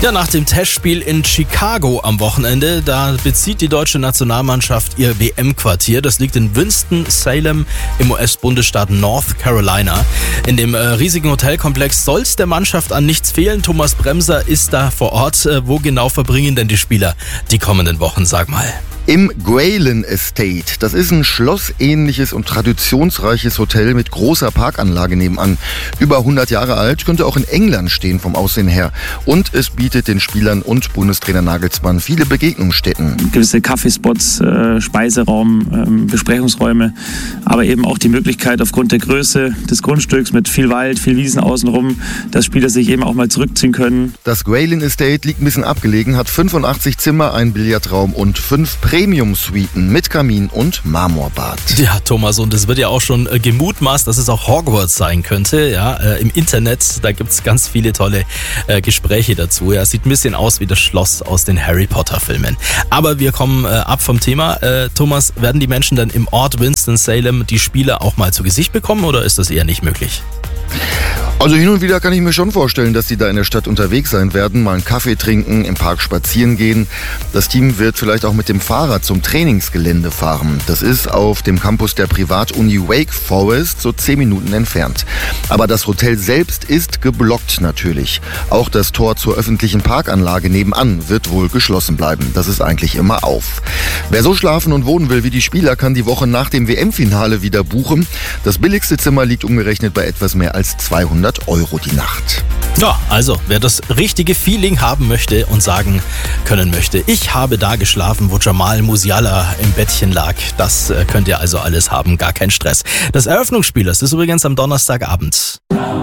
Ja, nach dem Testspiel in Chicago am Wochenende, da bezieht die deutsche Nationalmannschaft ihr WM-Quartier. Das liegt in Winston-Salem im US-Bundesstaat North Carolina. In dem riesigen Hotelkomplex soll es der Mannschaft an nichts fehlen. Thomas Bremser ist da vor Ort. Wo genau verbringen denn die Spieler die kommenden Wochen, sag mal? Im Ghrelin Estate. Das ist ein schlossähnliches und traditionsreiches Hotel mit großer Parkanlage nebenan. Über 100 Jahre alt, könnte auch in England stehen vom Aussehen her. Und es bietet den Spielern und Bundestrainer Nagelsmann viele Begegnungsstätten. Gewisse Kaffeespots, Speiseraum, Besprechungsräume, aber eben auch die Möglichkeit aufgrund der Größe des Grundstücks mit viel Wald, viel Wiesen außenrum, dass Spieler sich eben auch mal zurückziehen können. Das Ghrelin Estate liegt ein bisschen abgelegen, hat 85 Zimmer, einen Billardraum und 5 Premium-Suiten mit Kamin und Marmorbad. Ja, Thomas, und es wird ja auch schon gemutmaßt, dass es auch Hogwarts sein könnte. Ja, im Internet, da gibt es ganz viele tolle Gespräche dazu. Ja, sieht ein bisschen aus wie das Schloss aus den Harry Potter-Filmen. Aber wir kommen ab vom Thema. Thomas, werden die Menschen dann im Ort Winston-Salem die Spieler auch mal zu Gesicht bekommen oder ist das eher nicht möglich? Also hin und wieder kann ich mir schon vorstellen, dass die da in der Stadt unterwegs sein werden, mal einen Kaffee trinken, im Park spazieren gehen. Das Team wird vielleicht auch mit dem Fahrrad zum Trainingsgelände fahren. Das ist auf dem Campus der Privatuni Wake Forest, so 10 Minuten entfernt. Aber das Hotel selbst ist geblockt natürlich. Auch das Tor zur öffentlichen Parkanlage nebenan wird wohl geschlossen bleiben. Das ist eigentlich immer auf. Wer so schlafen und wohnen will wie die Spieler, kann die Woche nach dem WM-Finale wieder buchen. Das billigste Zimmer liegt umgerechnet bei etwas mehr als 200 € die Nacht. Ja, also wer das richtige Feeling haben möchte und sagen können möchte, ich habe da geschlafen, wo Jamal Musiala im Bettchen lag, das könnt ihr also alles haben, gar kein Stress. Das Eröffnungsspiel, das ist übrigens am Donnerstagabend.